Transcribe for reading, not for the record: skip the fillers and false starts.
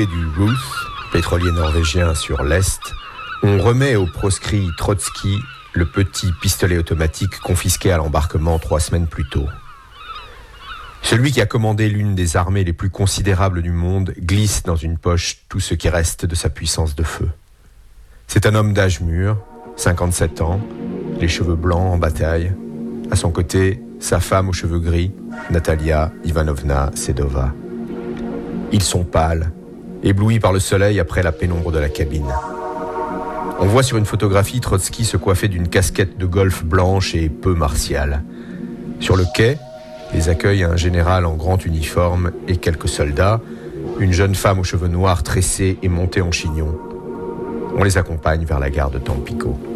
Du Ruth, pétrolier norvégien sur l'Est, on remet au proscrit Trotsky le petit pistolet automatique confisqué à l'embarquement 3 semaines plus tôt. Celui qui a commandé l'une des armées les plus considérables du monde glisse dans une poche tout ce qui reste de sa puissance de feu. C'est un homme d'âge mûr, 57 ans, les cheveux blancs en bataille. À son côté, sa femme aux cheveux gris, Natalia Ivanovna Sedova. Ils sont pâles, éblouis par le soleil après la pénombre de la cabine. On voit sur une photographie Trotsky se coiffer d'une casquette de golf blanche et peu martiale. Sur le quai, les accueille un général en grand uniforme et quelques soldats, une jeune femme aux cheveux noirs tressés et montée en chignon. On les accompagne vers la gare de Tampico.